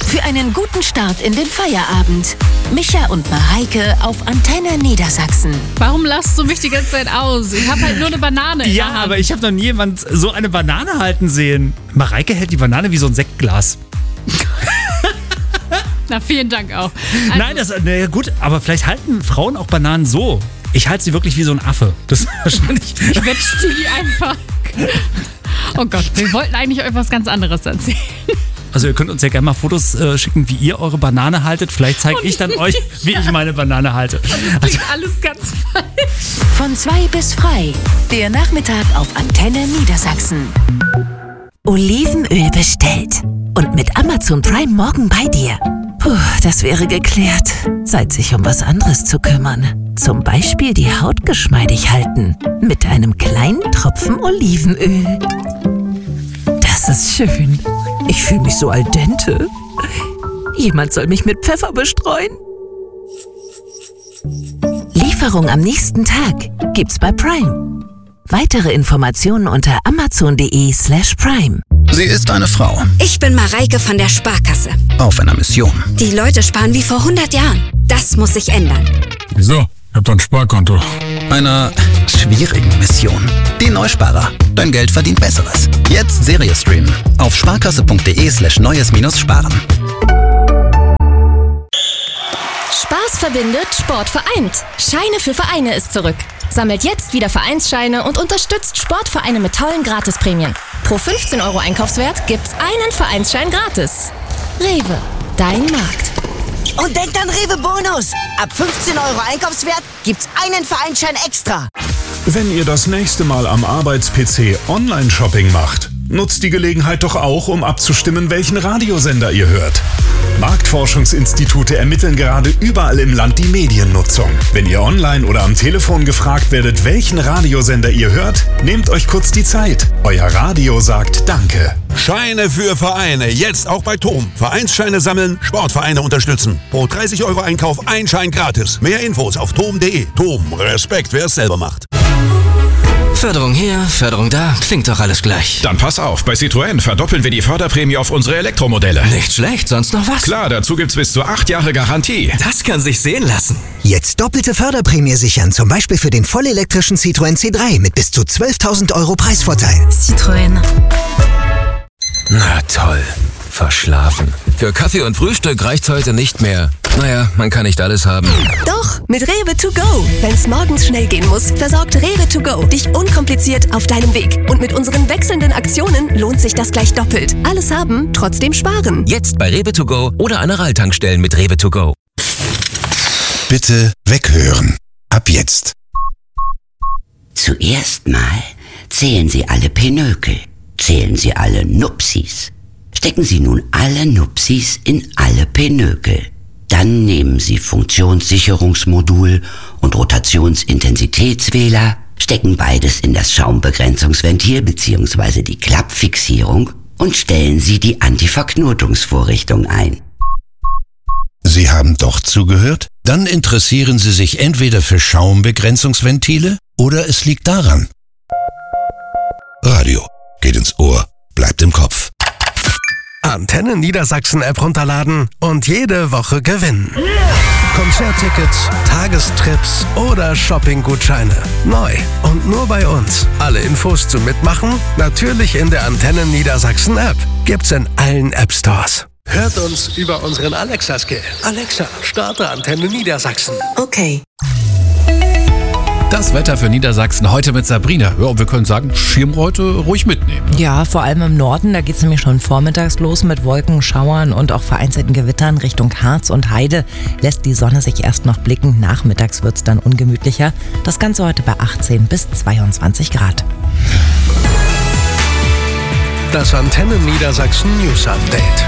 Für einen guten Start in den Feierabend. Micha und Mareike auf Antenne Niedersachsen. Warum lachst du mich die ganze Zeit aus? Ich habe halt nur eine Banane in der Hand. Aber ich habe noch nie jemand so eine Banane halten sehen. Mareike hält die Banane wie so ein Sektglas. Na, vielen Dank auch. Also, Nein, gut, aber vielleicht halten Frauen auch Bananen so. Ich halte sie wirklich wie so ein Affe. Das ist wahrscheinlich. Ich wetschte die einfach. Oh Gott, wir wollten eigentlich euch was ganz anderes erzählen. Also ihr könnt uns ja gerne mal Fotos schicken, wie ihr eure Banane haltet. Vielleicht zeige ich dann euch, wie ich meine Banane halte. Das klingt alles ganz falsch. Von 2 bis frei. Der Nachmittag auf Antenne Niedersachsen. Olivenöl bestellt. Und mit Amazon Prime morgen bei dir. Puh, das wäre geklärt. Zeit, sich um was anderes zu kümmern. Zum Beispiel die Haut geschmeidig halten. Mit einem kleinen Tropfen Olivenöl. Das ist schön. Ich fühle mich so al dente. Jemand soll mich mit Pfeffer bestreuen. Lieferung am nächsten Tag gibt's bei Prime. Weitere Informationen unter amazon.de/prime. Sie ist eine Frau. Ich bin Mareike von der Sparkasse. Auf einer Mission. Die Leute sparen wie vor 100 Jahren. Das muss sich ändern. Wieso? Ich hab doch ein Sparkonto. Einer schwierigen Mission. Die Neusparer. Dein Geld verdient Besseres. Jetzt Serie streamen. Auf sparkasse.de/neues-sparen. Spaß verbindet, Sport vereint. Scheine für Vereine ist zurück. Sammelt jetzt wieder Vereinsscheine und unterstützt Sportvereine mit tollen Gratisprämien. Pro 15 € Einkaufswert gibt's einen Vereinsschein gratis. Rewe, dein Markt. Und denkt an Rewe Bonus. Ab 15 € Einkaufswert gibt's einen Vereinsschein extra. Wenn ihr das nächste Mal am Arbeits-PC Online-Shopping macht, nutzt die Gelegenheit doch auch, um abzustimmen, welchen Radiosender ihr hört. Marktforschungsinstitute ermitteln gerade überall im Land die Mediennutzung. Wenn ihr online oder am Telefon gefragt werdet, welchen Radiosender ihr hört, nehmt euch kurz die Zeit. Euer Radio sagt Danke. Scheine für Vereine, jetzt auch bei TOM. Vereinsscheine sammeln, Sportvereine unterstützen. Pro 30 € Einkauf ein Schein gratis. Mehr Infos auf tom.de. TOM, Respekt, wer es selber macht. Förderung hier, Förderung da, klingt doch alles gleich. Dann pass auf, bei Citroën verdoppeln wir die Förderprämie auf unsere Elektromodelle. Nicht schlecht, sonst noch was? Klar, dazu gibt's bis zu 8 Jahre Garantie. Das kann sich sehen lassen. Jetzt doppelte Förderprämie sichern, zum Beispiel für den vollelektrischen Citroën C3 mit bis zu 12.000 € Preisvorteil. Citroën. Na toll, verschlafen. Für Kaffee und Frühstück reicht's heute nicht mehr. Naja, man kann nicht alles haben. Doch, mit Rewe to go. Wenn's morgens schnell gehen muss, versorgt Rewe to go dich unkompliziert auf deinem Weg. Und mit unseren wechselnden Aktionen lohnt sich das gleich doppelt. Alles haben, trotzdem sparen. Jetzt bei Rewe to go oder Aral-Tankstellen mit Rewe to go. Bitte weghören. Ab jetzt. Zuerst mal zählen Sie alle Pinökel. Zählen Sie alle Nupsis. Stecken Sie nun alle Nupsis in alle Pinökel. Dann nehmen Sie Funktionssicherungsmodul und Rotationsintensitätswähler, stecken beides in das Schaumbegrenzungsventil bzw. die Klappfixierung und stellen Sie die Antiverknotungsvorrichtung ein. Sie haben doch zugehört? Dann interessieren Sie sich entweder für Schaumbegrenzungsventile oder es liegt daran. Radio geht ins Ohr, bleibt im Kopf. Antenne Niedersachsen App runterladen und jede Woche gewinnen. Konzerttickets, Tagestrips oder Shoppinggutscheine. Neu und nur bei uns. Alle Infos zum Mitmachen natürlich in der Antenne Niedersachsen App. Gibt's in allen App Stores. Hört uns über unseren Alexa-Skill. Alexa, starte Antenne Niedersachsen. Okay. Das Wetter für Niedersachsen heute mit Sabrina. Ja, wir können sagen, Schirm heute ruhig mitnehmen. Ne? Ja, vor allem im Norden, da geht es nämlich schon vormittags los mit Wolken, Schauern und auch vereinzelten Gewittern Richtung Harz und Heide. Lässt die Sonne sich erst noch blicken, nachmittags wird es dann ungemütlicher. Das Ganze heute bei 18 bis 22 Grad. Das Antenne Niedersachsen News Update.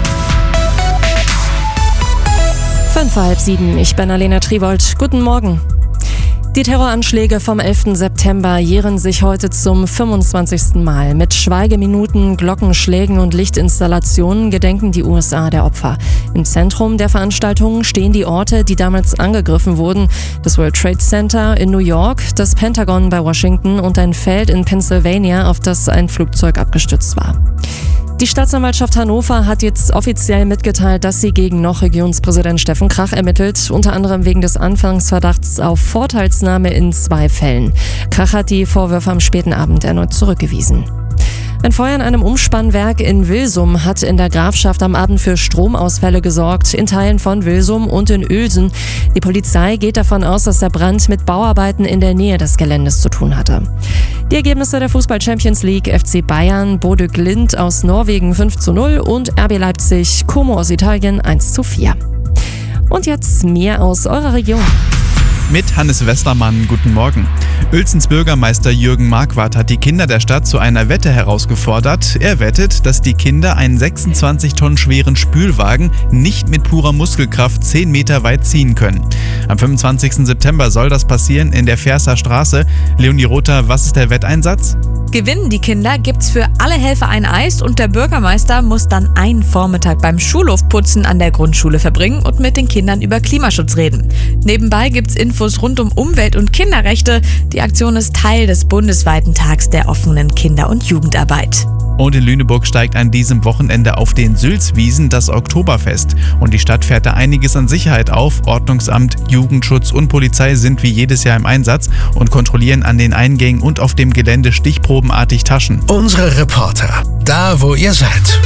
6:05, ich bin Alena Triwold. Guten Morgen. Die Terroranschläge vom 11. September jähren sich heute zum 25. Mal. Mit Schweigeminuten, Glockenschlägen und Lichtinstallationen gedenken die USA der Opfer. Im Zentrum der Veranstaltungen stehen die Orte, die damals angegriffen wurden. Das World Trade Center in New York, das Pentagon bei Washington und ein Feld in Pennsylvania, auf das ein Flugzeug abgestürzt war. Die Staatsanwaltschaft Hannover hat jetzt offiziell mitgeteilt, dass sie gegen noch Regierungspräsident Steffen Krach ermittelt, unter anderem wegen des Anfangsverdachts auf Vorteilsnahme in 2 Fällen. Krach hat die Vorwürfe am späten Abend erneut zurückgewiesen. Ein Feuer in einem Umspannwerk in Wilsum hat in der Grafschaft am Abend für Stromausfälle gesorgt, in Teilen von Wilsum und in Uelsen. Die Polizei geht davon aus, dass der Brand mit Bauarbeiten in der Nähe des Geländes zu tun hatte. Die Ergebnisse der Fußball-Champions League: FC Bayern, Bodø Glimt aus Norwegen 5:0 und RB Leipzig, Como aus Italien 1:4. Und jetzt mehr aus eurer Region. Mit Hannes Westermann, guten Morgen. Uelzens Bürgermeister Jürgen Marquardt hat die Kinder der Stadt zu einer Wette herausgefordert. Er wettet, dass die Kinder einen 26 Tonnen schweren Spülwagen nicht mit purer Muskelkraft 10 Meter weit ziehen können. Am 25. September soll das passieren in der Ferser Straße. Leonie Rother, was ist der Wetteinsatz? Gewinnen die Kinder, gibt's für alle Helfer ein Eis und der Bürgermeister muss dann einen Vormittag beim Schulhofputzen an der Grundschule verbringen und mit den Kindern über Klimaschutz reden. Nebenbei gibt's Infos rund um Umwelt- und Kinderrechte. Die Aktion ist Teil des bundesweiten Tags der offenen Kinder- und Jugendarbeit. Und in Lüneburg steigt an diesem Wochenende auf den Sülzwiesen das Oktoberfest. Und die Stadt fährt da einiges an Sicherheit auf. Ordnungsamt, Jugendschutz und Polizei sind wie jedes Jahr im Einsatz und kontrollieren an den Eingängen und auf dem Gelände stichprobenartig Taschen. Unsere Reporter, da wo ihr seid.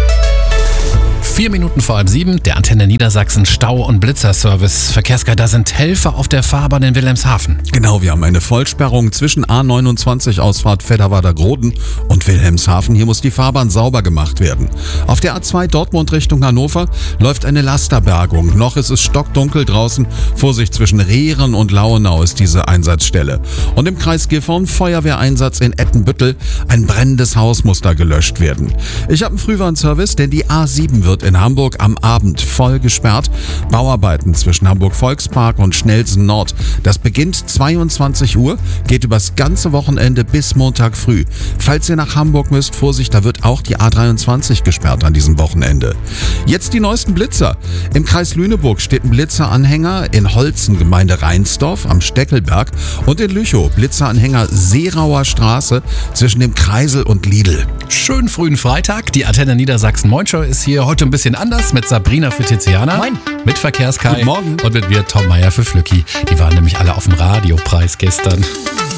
4 Minuten vor 6:30, der Antenne Niedersachsen Stau- und Blitzerservice. Verkehrsguide, da sind Helfer auf der Fahrbahn in Wilhelmshaven. Genau, wir haben eine Vollsperrung zwischen A29 Ausfahrt Fedderwader-Groden und Wilhelmshaven. Hier muss die Fahrbahn sauber gemacht werden. Auf der A2 Dortmund Richtung Hannover läuft eine Lasterbergung. Noch ist es stockdunkel draußen. Vorsicht, zwischen Rehren und Lauenau ist diese Einsatzstelle. Und im Kreis Gifhorn Feuerwehreinsatz in Ettenbüttel. Ein brennendes Haus muss da gelöscht werden. Ich habe einen Frühwarnservice, denn die A7 wird in Hamburg am Abend voll gesperrt. Bauarbeiten zwischen Hamburg-Volkspark und Schnellsen Nord. Das beginnt 22 Uhr, geht übers ganze Wochenende bis Montag früh. Falls ihr nach Hamburg müsst, Vorsicht, da wird auch die A23 gesperrt an diesem Wochenende. Jetzt die neuesten Blitzer. Im Kreis Lüneburg steht ein Blitzeranhänger in Holzen, Gemeinde Reinsdorf am Steckelberg, und in Lüchow Blitzeranhänger Seerauer Straße zwischen dem Kreisel und Lidl. Schönen frühen Freitag. Die Antenne Niedersachsen Moin Show ist hier heute ein bisschen anders mit Sabrina für Tiziana. Moin. Mit Verkehrskai. Guten Morgen. Und mit mir Tom Meyer für Flücki. Die waren nämlich alle auf dem Radiopreis gestern.